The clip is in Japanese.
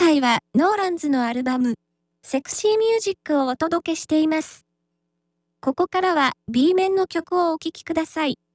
回はノーランズのアルバム、セクシーミュージックをお届けしています。ここからは B 面の曲をお聴きください。